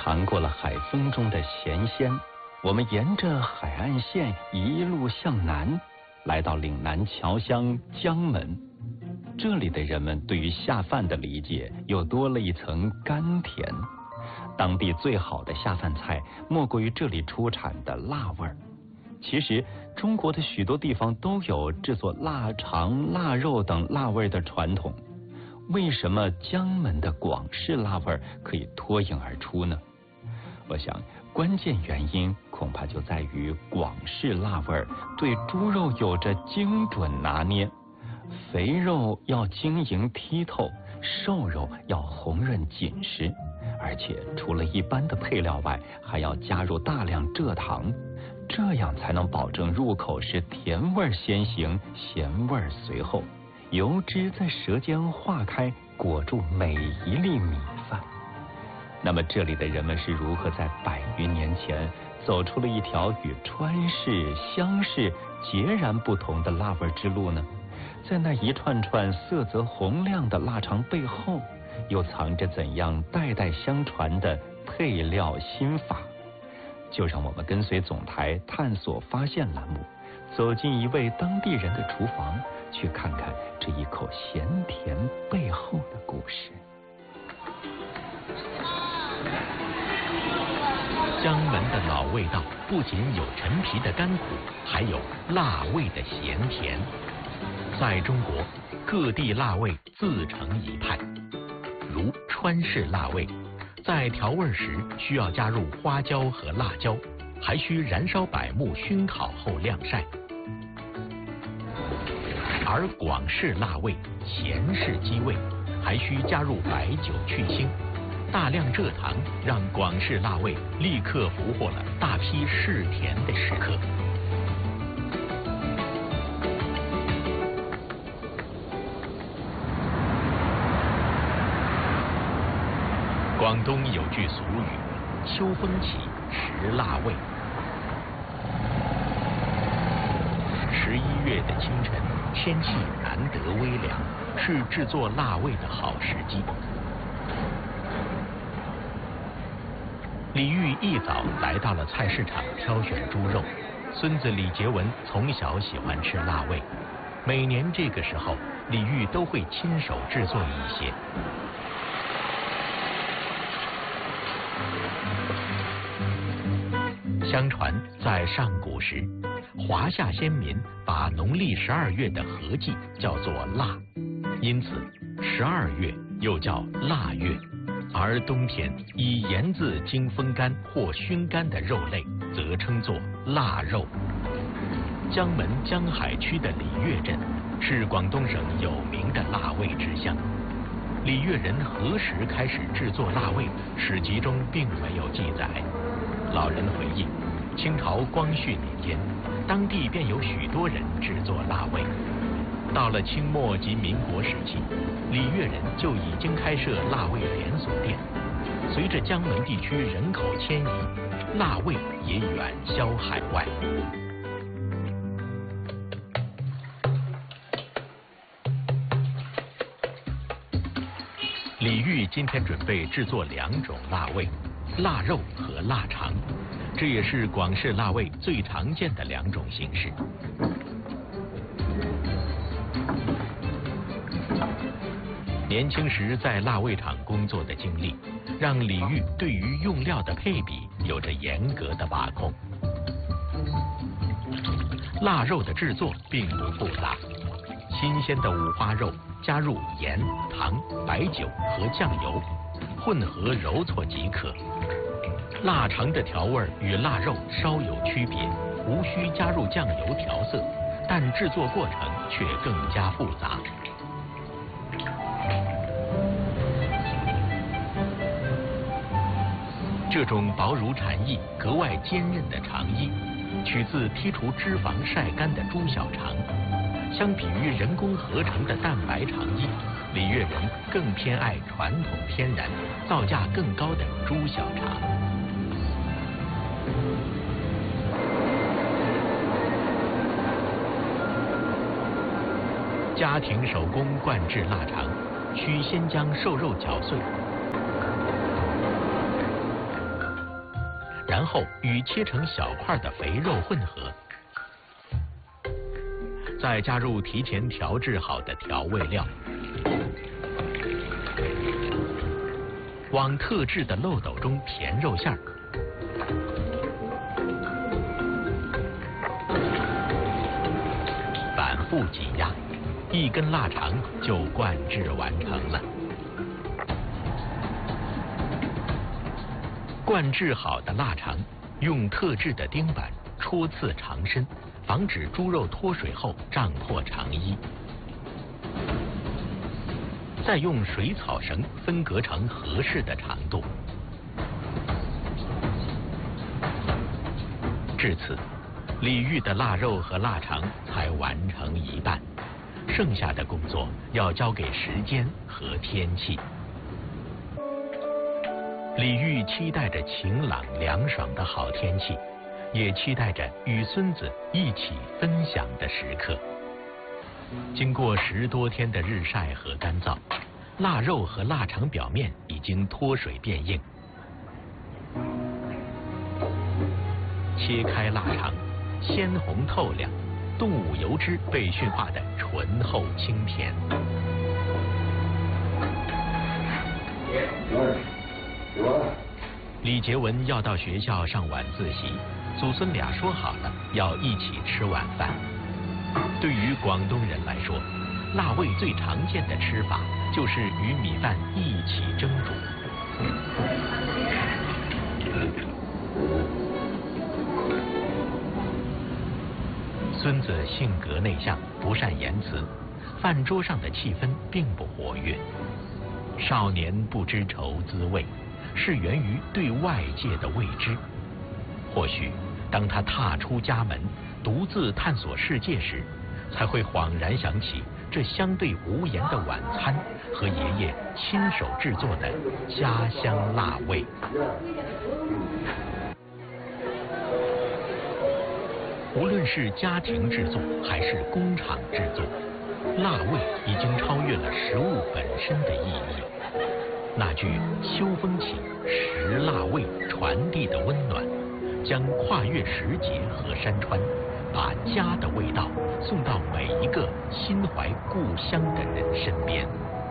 尝过了海风中的咸鲜，我们沿着海岸线一路向南，来到岭南侨乡江门。这里的人们对于下饭的理解又多了一层甘甜。当地最好的下饭菜莫过于这里出产的辣味儿。其实中国的许多地方都有制作腊肠、腊肉等辣味的传统，为什么江门的广式辣味可以脱颖而出呢？我想关键原因恐怕就在于广式辣味对猪肉有着精准拿捏，肥肉要晶莹剔透，瘦肉要红润紧实，而且除了一般的配料外，还要加入大量蔗糖，这样才能保证入口时甜味先行，咸味随后，油脂在舌尖化开，裹住每一粒米饭。那么这里的人们是如何在100余年前走出了一条与川式、湘式截然不同的辣味之路呢？在那一串串色泽红亮的腊肠背后，又藏着怎样代代相传的配料心法？就让我们跟随总台探索发现栏目，走进一位当地人的厨房，去看看这一口咸甜背后的故事。 江门的老味道不仅有陈皮的甘苦，还有辣味的咸甜。在中国，各地辣味自成一派，如川式辣味，在调味时需要加入花椒和辣椒，还需燃烧柏木熏烤后晾晒。而广式辣味咸式鸡味，还需加入白酒去腥，大量蔗糖让广式辣味立刻俘获了大批嗜甜的食客。广东有句俗语：秋风起，食辣味。11月的清晨，天气难得微凉，是制作辣味的好时机。李玉一早来到了菜市场挑选猪肉，孙子李杰文从小喜欢吃辣味，每年这个时候，李玉都会亲手制作一些。相传在上古时，华夏先民把农历12月的合季叫做腊，因此12月又叫腊月，而冬天以盐渍经风干或熏干的肉类则称作腊肉。江门江海区的礼乐镇是广东省有名的辣味之乡。礼乐人何时开始制作腊味，史籍中并没有记载。老人回忆，清朝光绪年间，当地便有许多人制作腊味。到了清末及民国时期，礼乐人就已经开设腊味连锁店。随着江门地区人口迁移，腊味也远销海外。李玉今天准备制作2种腊味，腊肉和腊肠，这也是广式腊味最常见的2种形式。年轻时在腊味厂工作的经历，让李玉对于用料的配比有着严格的把控。腊肉的制作并不复杂，新鲜的五花肉加入盐、糖、白酒和酱油，混合揉搓即可。腊肠的调味与腊肉稍有区别，无需加入酱油调色，但制作过程却更加复杂。这种薄如蝉翼、格外坚韧的肠衣，取自剔除脂肪晒干的猪小肠。相比于人工合成的蛋白肠衣，礼乐人更偏爱传统天然、造价更高的猪小肠。家庭手工灌制腊肠，需先将瘦肉绞碎， 然后与切成小块的肥肉混合，再加入提前调制好的调味料，往特制的漏斗中填肉馅儿，反复挤压，一根腊肠就灌制完成了。灌制好的腊肠用特制的钉板戳刺肠身，防止猪肉脱水后胀破肠衣。再用水草绳分隔成合适的长度。至此，李煜的腊肉和腊肠才完成一半，剩下的工作要交给时间和天气。李煜期待着晴朗凉爽的好天气，也期待着与孙子一起分享的时刻。经过10多天的日晒和干燥，腊肉和腊肠表面已经脱水变硬。切开腊肠，鲜红透亮，动物油脂被驯化的醇厚清甜。李杰文要到学校上晚自习，祖孙俩说好了要一起吃晚饭。对于广东人来说，腊味最常见的吃法就是与米饭一起蒸煮。孙子性格内向，不善言辞，饭桌上的气氛并不活跃。少年不知愁滋味，是源于对外界的未知。或许当他踏出家门，独自探索世界时，才会恍然想起这相对无言的晚餐和爷爷亲手制作的家乡腊味。无论是家庭制作还是工厂制作，腊味已经超越了食物本身的意义。那句秋风起，食腊味传递的温暖，将跨越时节和山川，把家的味道送到每一个心怀故乡的人身边。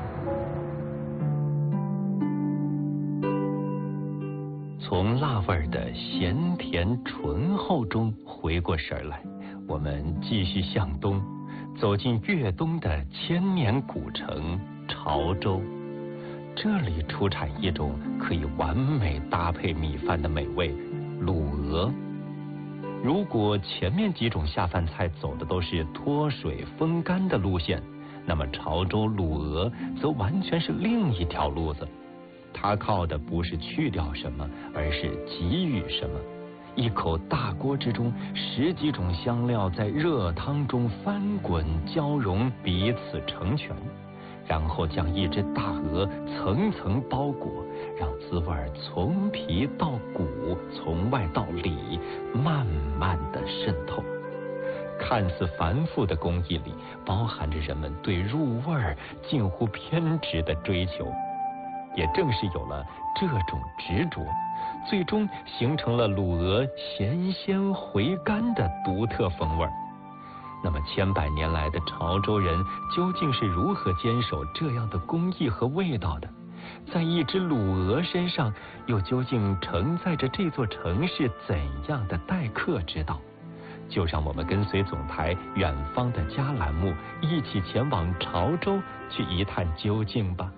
从腊味儿的咸甜醇厚中回过神来，我们继续向东，走进粤东的千年古城潮州。这里出产一种可以完美搭配米饭的美味——卤鹅。如果前面几种下饭菜走的都是脱水风干的路线，那么潮州卤鹅则完全是另一条路子。它靠的不是去掉什么，而是给予什么。一口大锅之中，10几种香料在热汤中翻滚交融，彼此成全，然后将一只大鹅层层包裹，让滋味从皮到骨，从外到里，慢慢地渗透。看似繁复的工艺里，包含着人们对入味近乎偏执的追求。也正是有了这种执着，最终形成了卤鹅咸鲜回甘的独特风味。那么千百年来的潮州人究竟是如何坚守这样的工艺和味道的？在一只卤鹅身上又究竟承载着这座城市怎样的待客之道？就让我们跟随总台远方的家栏目一起前往潮州去一探究竟吧。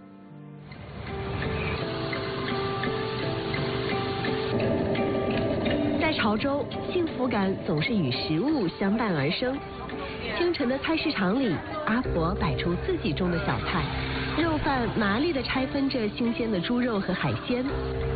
在潮州，幸福感总是与食物相伴而生。清晨的菜市场里，阿婆摆出自己种的小菜，肉贩麻利地拆分着新鲜的猪肉和海鲜。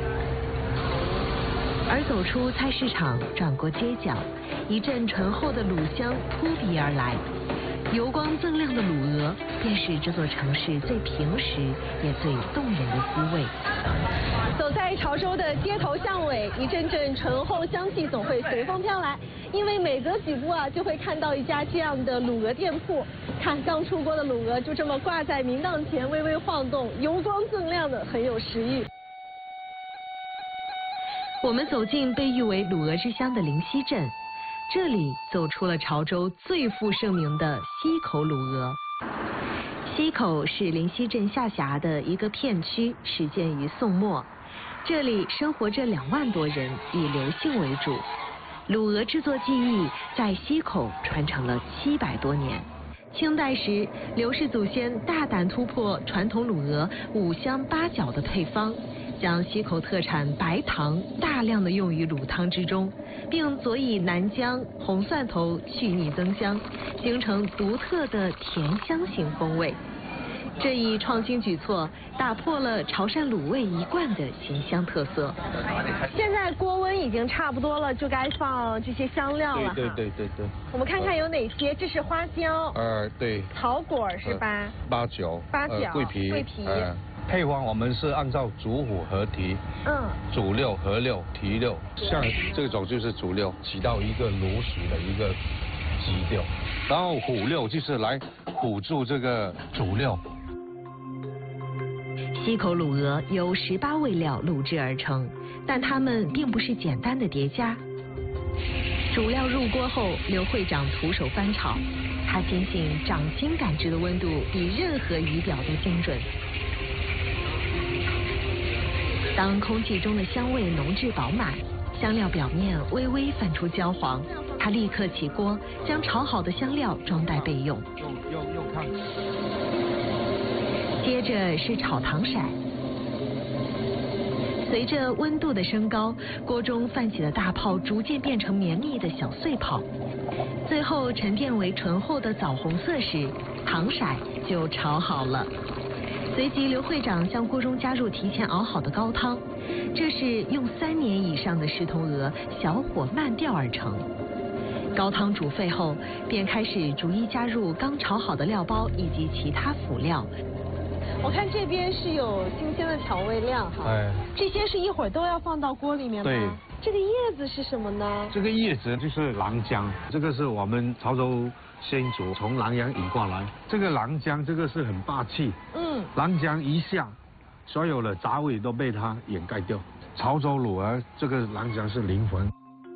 而走出菜市场，转过街角，一阵醇厚的卤香扑鼻而来。油光锃亮的卤鹅，便是这座城市最平实也最动人的滋味。 走在潮州的街头巷尾，一阵阵醇厚香气总会随风飘来，因为每隔几步就会看到一家这样的卤鹅店铺。看刚出锅的卤鹅就这么挂在明档前微微晃动，油光锃亮的，很有食欲。 我们走进被誉为鲁鹅之乡的灵溪镇，这里走出了潮州最负盛名的溪口鲁鹅。溪口是灵溪镇下辖的一个片区，始建于宋末。这里生活着2万多人，以刘姓为主。鲁鹅制作技艺在溪口传承了700多年。清代时，刘氏祖先大胆突破传统鲁鹅5香8角的配方，将溪口特产白糖大量的用于卤汤之中，并佐以南姜、红蒜头去腻增香，形成独特的甜香型风味。这一创新举措打破了潮汕卤味一贯的咸香特色。 现在锅温已经差不多了，就该放这些香料了。 对。 我们看看有哪些，这是花椒。 对。 草果是吧？ 八角。桂皮。配方我们是按照主辅合提，主料、合料、提料，像这种就是主料，起到一个卤水的一个基调，然后辅料就是来辅助这个主料。 溪口鲁鹅由18味料卤制而成，但它们并不是简单的叠加。主料入锅后，刘会长徒手翻炒，他坚信掌心感知的温度比任何仪表都精准。当空气中的香味浓质饱满，香料表面微微泛出焦黄，他立刻起锅，将炒好的香料装袋备用。 用烫。 接着是炒糖色，随着温度的升高，锅中泛起的大泡逐渐变成绵密的小碎泡，最后沉淀为醇厚的枣红色时，糖色就炒好了。随即，刘会长向锅中加入提前熬好的高汤，这是用3年以上的狮头鹅小火慢吊而成。高汤煮沸后，便开始逐一加入刚炒好的料包以及其他辅料。 我看这边是有新鲜的调味料哈，这些是一会儿都要放到锅里面吗？ 对。 这个叶子是什么呢？ 这个叶子就是狼姜，这个是我们潮州先祖从南洋引过来。这个狼姜这个是很霸气，狼姜一下，所有的杂味都被它掩盖掉。潮州卤鹅这个狼姜是灵魂。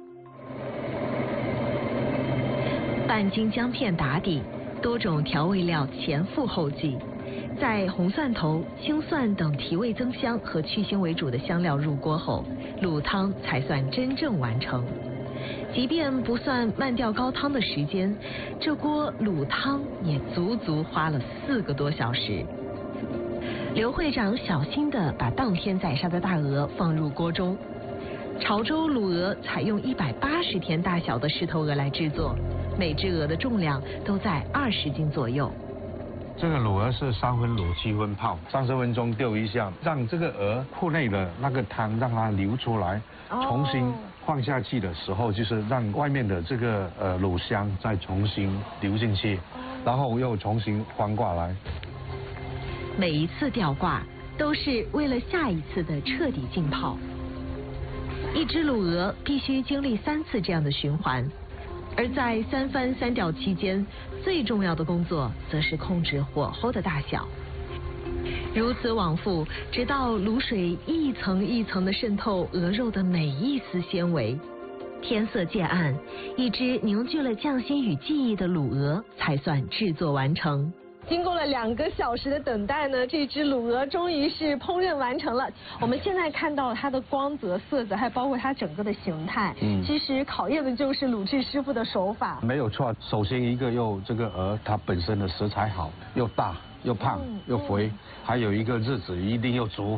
半斤姜片打底，多种调味料前赴后继。在红蒜头、青蒜等提味增香和去腥为主的香料入锅后，卤汤才算真正完成。即便不算慢吊高汤的时间，这锅卤汤也足足花了4个多小时。刘会长小心地把当天宰杀的大鹅放入锅中。潮州卤鹅采用180天大小的狮头鹅来制作，每只鹅的重量都在20斤左右。 这个卤鹅是3分卤7分泡，30分钟丢一下，让这个鹅腹内的那个汤让它流出来，重新放下去的时候，就是让外面的这个卤香再重新流进去，然后又重新翻过来。 每一次吊挂都是为了下一次的彻底浸泡。一只卤鹅必须经历3次这样的循环。而在3翻3吊期间，最重要的工作则是控制火候的大小。如此往复，直到卤水一层一层地渗透鹅肉的每一丝纤维。天色渐暗，一只凝聚了匠心与技艺的卤鹅才算制作完成。 经过了2个小时的等待呢，这只卤鹅终于是烹饪完成了。我们现在看到它的光泽、色泽，还包括它整个的形态，其实考验的就是卤制师傅的手法。 没有错，首先一个这个鹅它本身的食材好，又大又胖又肥，还有一个日子一定又足。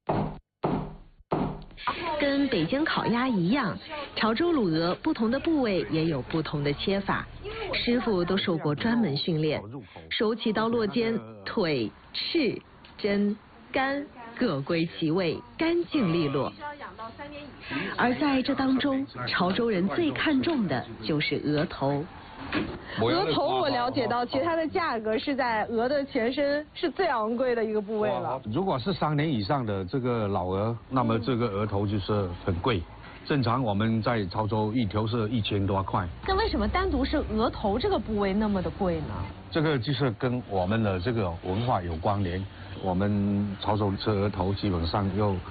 跟北京烤鸭一样，潮州卤鹅不同的部位也有不同的切法，师傅都受过专门训练，手起刀落间，腿、翅、胗、肝各归其位，干净利落。而在这当中，潮州人最看重的就是鹅头。 鹅头我了解到，其实它的价格是在鹅的全身是最昂贵的一个部位了。 如果是3年以上的这个老鹅，那么这个鹅头就是很贵。正常我们在潮州一条是1000多块。 那为什么单独是鹅头这个部位那么的贵呢？ 这个就是跟我们的这个文化有关联。我们潮州吃鹅头基本上又